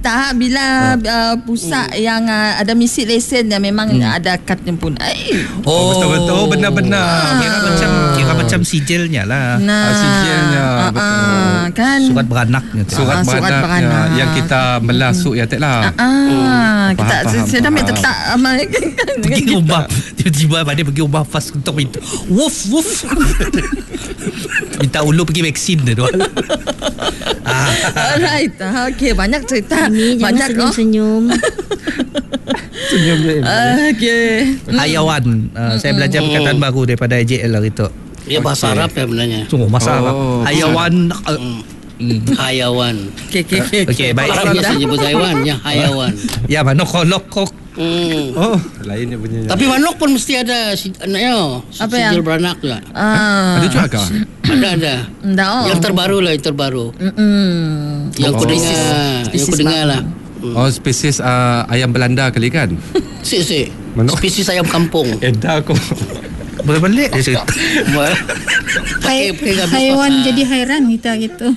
Tak, bila pusat yang ada misi lesen yang memang ada kadnya pun. Betul-betul benar-benar. Kira macam sijilnya lah. Sijilnya betul. Kan Surat beranaknya. Surat beranak yang kita melasuk ya tak lah. Kita sedang tetap pergi rumah tiba-tiba pada pergi rumah pas untuk minta woof minta ulu pergi vaksin dia tu. Alright. Okay, banyak cerita. Banyak senyum-senyum. Senyum je. Okay. Hayawan. Saya belajar perkataan baru daripada AJL hari tu. Dia bahasa Arab ya benarnya. Sungguh bahasa Arab. Hayawan. Hayawan. Okay, baik. Orang biasa sebut haiwan, ya hayawan. Ya, manok kolok. Lainnya bunyinya. Tapi manok pun mesti ada sijil beranak juga. Ada juga kah? Ada. Yang terbaru lah, yang terbaru. Yang aku dengar lah. Spesies ayam Belanda kali kan? Spesies ayam kampung. Dah aku balik dia cerita. Haiwan jadi hairan kita gitu.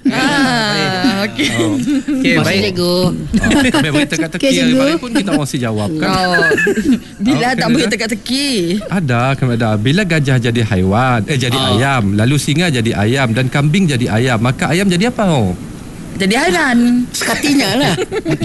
Okay, baik. Kami boleh teka-teki hari pun kita mesti jawab kan. Bila tak boleh teka-teki. Kami ada. Bila gajah jadi haiwan, jadi ayam, lalu singa jadi ayam dan kambing jadi ayam, maka ayam jadi apa? Jadi hairan. Sekatinya lah.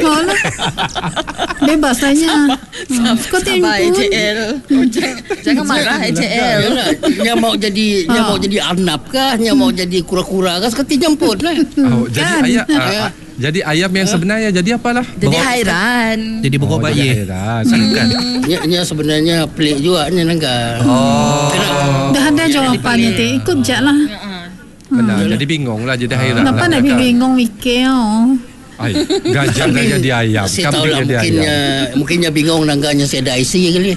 Bebas saja. Sabar AJL. Jangan marah AJL. Yang mau jadi arnab kah, yang mau jadi kura-kura kah, sekati jemput lah. Jadi ayam. Jadi ayam yang sebenarnya jadi apalah? Jadi hairan. Jadi bokok bayi. Kan? Nya sebenarnya pelik juga ni nangga. Dah ada jawapannya tu. Ikut je lah. Benar, jadi bingung lah, jadi hairan. Kenapa nak bingung mikir? Gajah dah jadi ayam, saya tahu kambing lah, jadi ayam. mungkinnya bingung nangganya saya ada IC kali.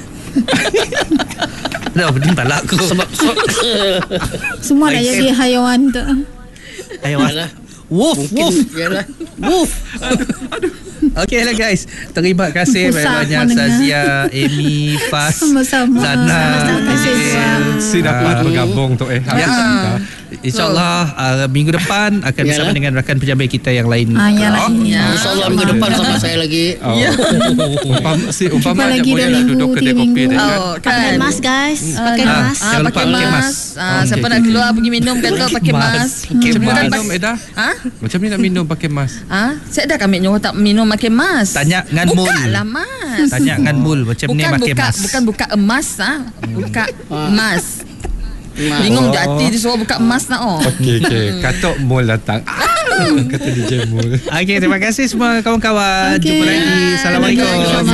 Dah penting tak laku. Sebab semua dah jadi haiwan tu. Haiwan lah. Woof. Woof. Okey lah guys. Terima kasih banyak Sazia, Amy, Fas, sama-sama. Zana. Si dapat bergabung tu InsyaAllah minggu depan akan bersama dengan rakan penjambai kita yang lain. InsyaAllah minggu depan sama saya lagi. Umpama lagi boleh duduk kedai kopi pakai mask guys. Pakai mask. Pakai mask. Siapa nak keluar pergi minum kata pakai mask. Macam ni nak minum Eda? Macam ni nak minum pakai mask? Saya dah kami nyuruh tak minum pakai mask. Tanya ngan mul. Bukalah mask. Tanya ngan mul macam ni pakai mask. Bukan buka emas buka emas. Bingung je hati dia suruh buka emas nak. Okey. Katok mul datang. Kata DJ mul. Okey, terima kasih semua kawan-kawan. Jumpa lagi. Assalamualaikum.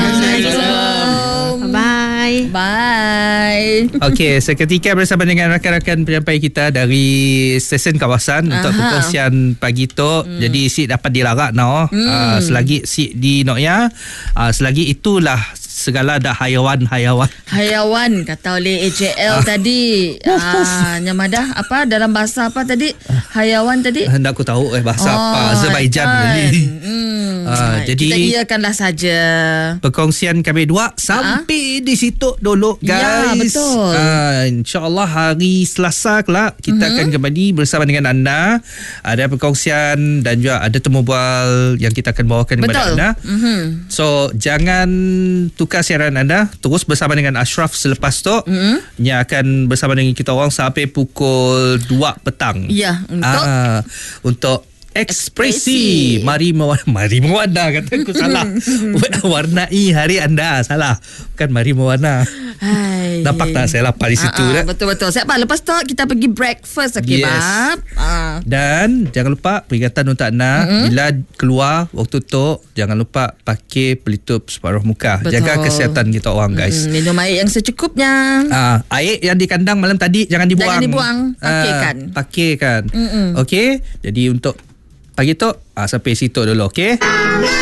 Bye. Okey, seketika bersama dengan rakan-rakan penyampai kita dari stesen kawasan untuk perkongsian pagi tu. Jadi si dapat dilarak selagi si di Noya, selagi itulah segala ada haiwan kata oleh AJL tadi. Nyamadah apa dalam bahasa apa tadi? Haiwan tadi? Hendak aku tahu bahasa apa Azerbaijan tadi. Jadi kita iakanlah saja. Perkongsian kami dua sampai di situ dulu guys. Ya, betul. InsyaAllah hari Selasa kelak kita akan kembali bersama dengan anda. Ada perkongsian dan juga ada temu bual yang kita akan bawakan kepada anda. So jangan tukar siaran anda. Terus bersama dengan Ashraf selepas tu yang akan bersama dengan kita orang sampai pukul 2 petang. Ya, untuk ekspresi Mari mewarna kata aku salah. Warnai hari anda. Salah. Bukan mari mewarna. Nampak tak saya lapar di situ betul. Siapa lepas tu kita pergi breakfast bab. Dan jangan lupa peringatan untuk anda bila keluar waktu tu jangan lupa pakai pelitup separuh muka. Betul. Jaga kesihatan kita orang guys. Minum air yang secukupnya. Air yang di kandang malam tadi jangan dibuang. Pakaikan. Okey. Jadi untuk pagi tu sampai situ dulu okey.